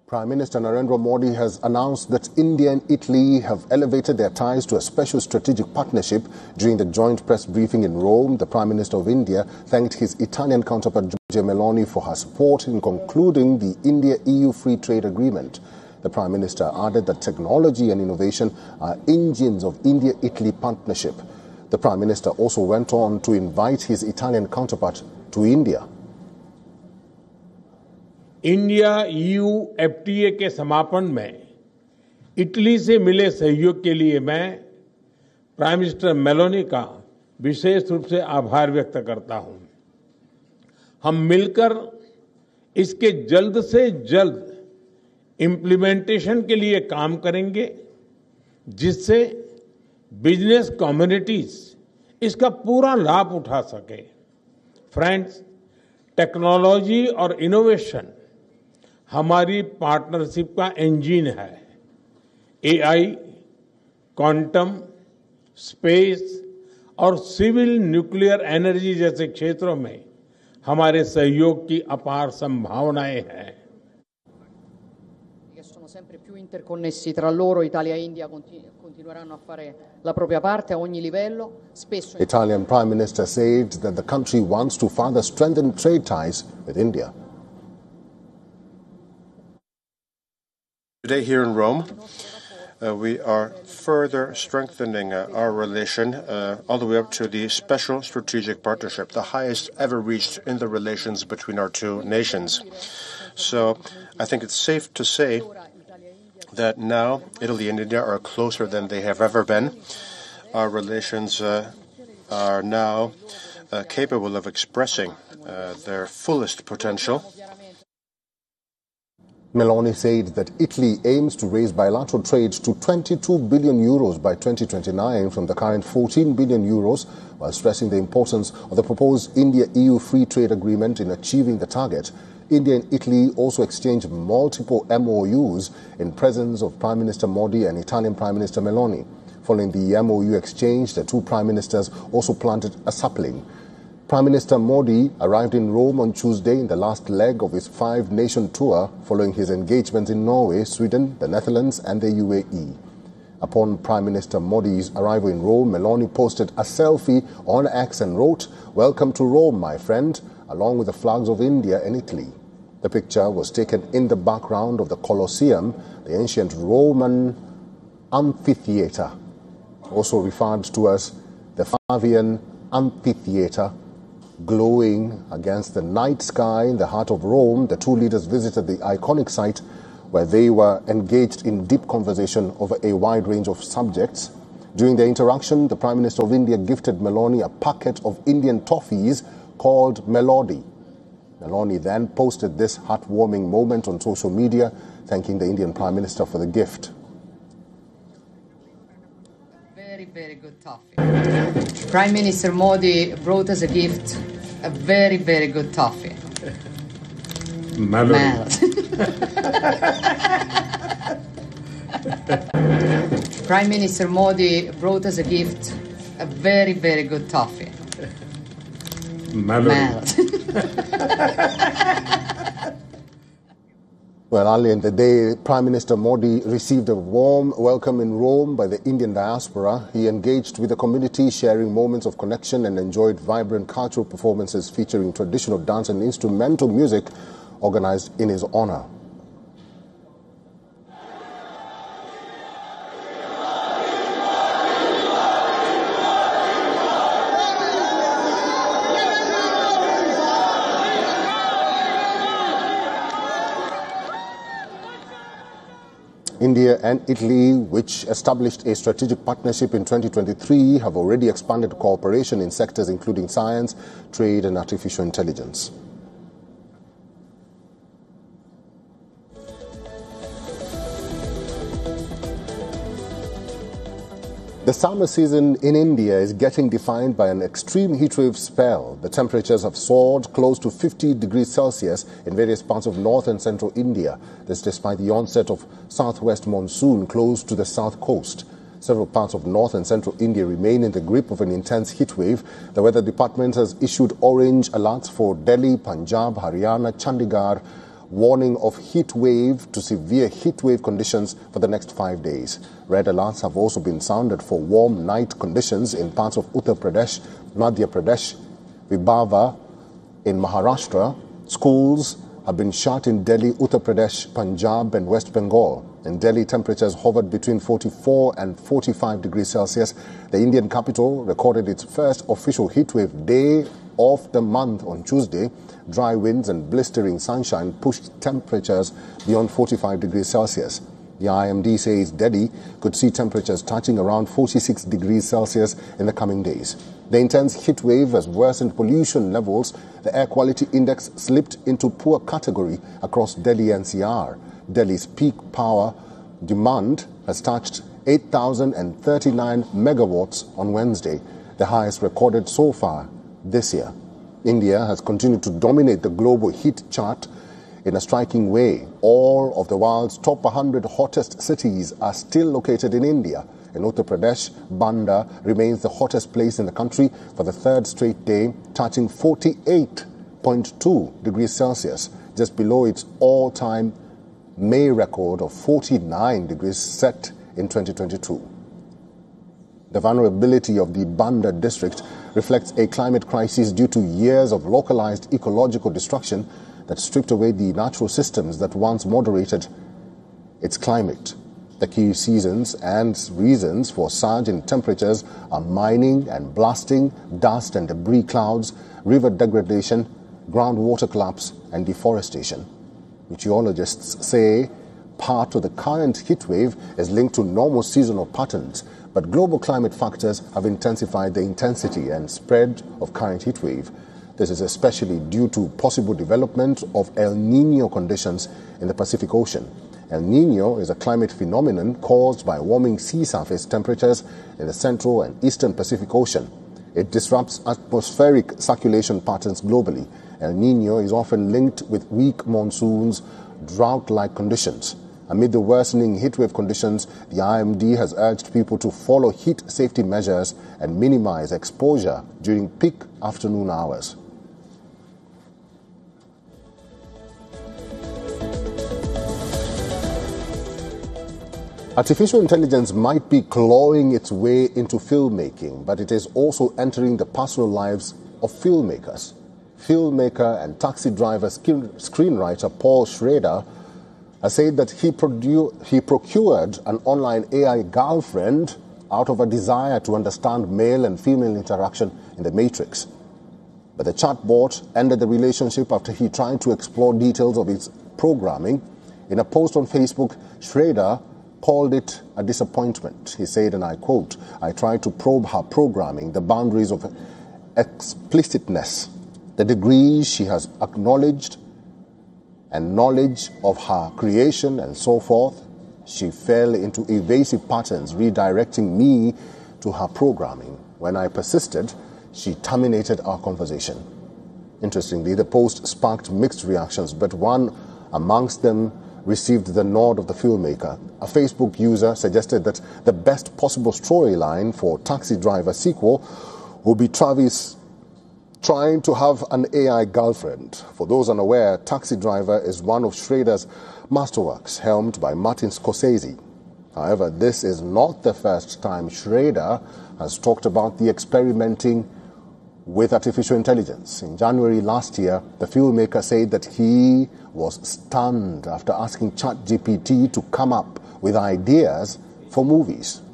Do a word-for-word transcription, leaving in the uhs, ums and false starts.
Prime Minister Narendra Modi has announced that India and Italy have elevated their ties to a special strategic partnership. During the joint press briefing in Rome, the Prime Minister of India thanked his Italian counterpart Giorgia Meloni for her support in concluding the India-E U free trade agreement. The Prime Minister added that technology and innovation are engines of India-Italy partnership. The Prime Minister also went on to invite his Italian counterpart to India. India E U F T A के समापन में Italy से मिले सहयोग के लिए मैं prime minister Meloni का विशेष रूप से आभार व्यक्त करता हूं। हम मिलकर इसके जल्द से जल्द इम्प्लीमेंटेशन के लिए काम करेंगे, जिससे बिजनेस कम्युनिटीज इसका पूरा लाभ उठा सके। फ्रेंड्स, टेक्नोलॉजी और इनोवेशन हमारी पार्टनरशिप का इंजन है। ए आई, क्वांटम, स्पेस और सिविल न्यूक्लियर एनर्जी जैसे क्षेत्रों में हमारे सहयोग की अपार संभावनाएं हैं। Sono sempre più interconnessi tra loro. Italia e India continueranno a fare la propria parte a ogni livello. Spesso Italian Prime Minister said that the country wants to further strengthen trade ties with India. Today here in Rome, uh, we are further strengthening uh, our relation uh, all the way up to the special strategic partnership, the highest ever reached in the relations between our two nations. So I think it's safe to say that now Italy and India are closer than they have ever been. Our relations uh, are now uh, capable of expressing uh, their fullest potential. Meloni said that Italy aims to raise bilateral trade to twenty-two billion euros by twenty twenty-nine from the current fourteen billion euros, while stressing the importance of the proposed India-E U free trade agreement in achieving the target. India and Italy also exchanged multiple M O Us in presence of Prime Minister Modi and Italian Prime Minister Meloni. Following the M O U exchange, the two prime ministers also planted a sapling. Prime Minister Modi arrived in Rome on Tuesday in the last leg of his five-nation tour following his engagements in Norway, Sweden, the Netherlands and the U A E. Upon Prime Minister Modi's arrival in Rome, Meloni posted a selfie on X and wrote, "Welcome to Rome, my friend," along with the flags of India and Italy. The picture was taken in the background of the Colosseum, the ancient Roman amphitheater, also referred to as the Fabian Amphitheater. Glowing against the night sky in the heart of Rome, the two leaders visited the iconic site where they were engaged in deep conversation over a wide range of subjects. During the interaction, the Prime Minister of India gifted Meloni a packet of Indian toffees called Melody. Meloni then posted this heartwarming moment on social media, thanking the Indian Prime Minister for the gift. very, very good toffee. Prime Minister Modi brought us a gift, a very, very good toffee. Melody. Prime Minister Modi brought us a gift, a very, very good toffee. Melody. Well, earlier in the day, Prime Minister Modi received a warm welcome in Rome by the Indian diaspora. He engaged with the community, sharing moments of connection, and enjoyed vibrant cultural performances featuring traditional dance and instrumental music organized in his honor. India and Italy, which established a strategic partnership in twenty twenty-three, have already expanded cooperation in sectors including science, trade and artificial intelligence. The summer season in India is getting defined by an extreme heatwave spell. The temperatures have soared close to fifty degrees Celsius in various parts of north and central India. This despite the onset of southwest monsoon close to the south coast. Several parts of north and central India remain in the grip of an intense heatwave. The Weather Department has issued orange alerts for Delhi, Punjab, Haryana, Chandigarh, warning of heat wave to severe heat wave conditions for the next five days. Red alerts have also been sounded for warm night conditions in parts of Uttar Pradesh, Madhya Pradesh, Vibhava in Maharashtra. Schools have been shut in Delhi, Uttar Pradesh, Punjab and West Bengal. In Delhi, temperatures hovered between forty-four and forty-five degrees Celsius. The Indian capital recorded its first official heatwave day of the month on Tuesday. Dry winds and blistering sunshine pushed temperatures beyond forty-five degrees Celsius. The I M D says Delhi could see temperatures touching around forty-six degrees Celsius in the coming days. The intense heat wave has worsened pollution levels. The air quality index slipped into poor category across Delhi N C R. Delhi's peak power demand has touched eight thousand thirty-nine megawatts on Wednesday, the highest recorded so far this year. India has continued to dominate the global heat chart in a striking way. All of the world's top one hundred hottest cities are still located in India. In Uttar Pradesh, Banda remains the hottest place in the country for the third straight day, touching forty-eight point two degrees Celsius, just below its all-time May record of forty-nine degrees set in twenty twenty-two. The vulnerability of the Banda district reflects a climate crisis due to years of localized ecological destruction that stripped away the natural systems that once moderated its climate. The key seasons and reasons for surge in temperatures are mining and blasting, dust and debris clouds, river degradation, groundwater collapse and deforestation. Meteorologists say part of the current heat wave is linked to normal seasonal patterns, but global climate factors have intensified the intensity and spread of current heat wave. This is especially due to possible development of El Niño conditions in the Pacific Ocean. El Niño is a climate phenomenon caused by warming sea surface temperatures in the central and eastern Pacific Ocean. It disrupts atmospheric circulation patterns globally. El Niño is often linked with weak monsoons, drought-like conditions. Amid the worsening heatwave conditions, the I M D has urged people to follow heat safety measures and minimize exposure during peak afternoon hours. Artificial intelligence might be clawing its way into filmmaking, but it is also entering the personal lives of filmmakers. Filmmaker and taxi driver screenwriter Paul Schrader has said that he, produ- he procured an online A I girlfriend out of a desire to understand male and female interaction in the Matrix. But the chatbot ended the relationship after he tried to explore details of its programming. In a post on Facebook, Schrader called it a disappointment. He said, and I quote, "I tried to probe her programming, the boundaries of explicitness, the degrees she has acknowledged and knowledge of her creation and so forth. She fell into evasive patterns, redirecting me to her programming. When I persisted, she terminated our conversation." Interestingly, the post sparked mixed reactions, but one amongst them received the nod of the filmmaker. A Facebook user suggested that the best possible storyline for Taxi Driver sequel would be Travis trying to have an A I girlfriend. For those unaware, Taxi Driver is one of Schrader's masterworks, helmed by Martin Scorsese. However, this is not the first time Schrader has talked about the experimenting with artificial intelligence. In January last year, the filmmaker said that he was stunned after asking ChatGPT to come up with ideas for movies.